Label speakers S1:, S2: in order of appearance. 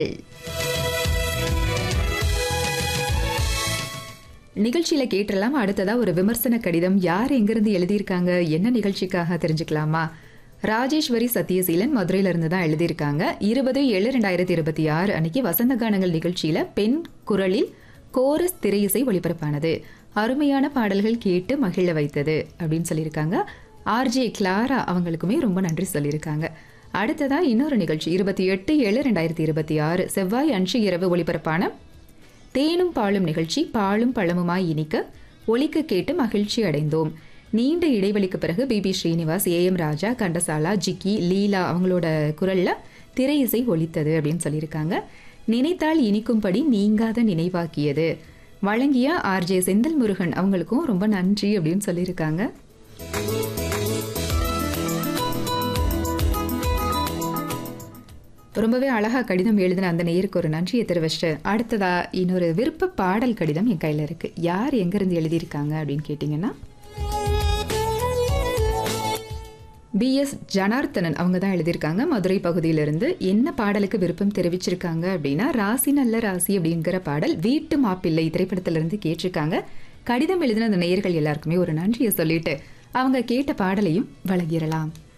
S1: நிகழ்ச்சியில கேட்டலாம். அடுத்ததா ஒரு விமர்சன கடிதம் யார் எங்கிருந்து எழுதியிருக்காங்க, என்ன நிகழ்ச்சிக்காக தெரிஞ்சுக்கலாமா? ராஜேஸ்வரி சத்யசீலன் மதுரையில இருந்து தான் எழுதியிருக்காங்க. 20/7/2026 அன்னைக்கு வசந்த கானங்கள் நிகழ்ச்சியில பெண் குரலில் கோரஸ் திரையிசை ஒளிபரப்பானது. அருமையான பாடல்கள் கேட்டு மகிழ வைத்தது அப்படின்னு சொல்லியிருக்காங்க. ஆர்ஜே கிளாரா அவங்களுக்குமே ரொம்ப நன்றி சொல்லியிருக்காங்க. அடுத்ததா இன்னொரு நிகழ்ச்சி 28/7/2026 செவ்வாய் அன்று இரவு ஒளிபரப்பான தேனும் பாலும் நிகழ்ச்சி பாலும் பழமுமாய் இனிக்க ஒலிக்க கேட்டு மகிழ்ச்சி அடைந்தோம். நீண்ட இடைவெளிக்கு பிறகு பிபி ஸ்ரீனிவாஸ், AM ராஜா, கண்டசாலா, ஜிக்கி, லீலா அவங்களோட குரல்ல திரை இசை ஒலித்தது அப்படின்னு சொல்லியிருக்காங்க. நினைத்தால் இனிக்கும்படி நீங்காத நினைவாக்கியது வழங்கிய ஆர்ஜே செந்தில் முருகன் அவங்களுக்கும் ரொம்ப நன்றி அப்படின்னு சொல்லியிருக்காங்க. ரொம்பவே அழகா கடிதம் எழுதின அந்த நேருக்கு ஒரு நன்றியை தெரிவிச்சிட்டு அடுத்ததா இன்னொரு விருப்ப பாடல் கடிதம் என் கையில இருக்கு. யார் எங்கிருந்து எழுதியிருக்காங்க அப்படின்னு கேட்டீங்கன்னா, BS ஜனார்த்தனன் அவங்க தான் எழுதியிருக்காங்க. மதுரை பகுதியிலிருந்து என்ன பாடலுக்கு விருப்பம் தெரிவிச்சிருக்காங்க அப்படின்னா, ராசி நல்ல ராசி அப்படிங்கிற பாடல் வீட்டு மாப்பிள்ளை திரைப்படத்திலிருந்து கேட்டிருக்காங்க. கடிதம் எழுதின அந்த நேயர்கள் எல்லாருக்குமே ஒரு நன்றியை சொல்லிட்டு அவங்க கேட்ட பாடலையும் வழங்கிடலாம்.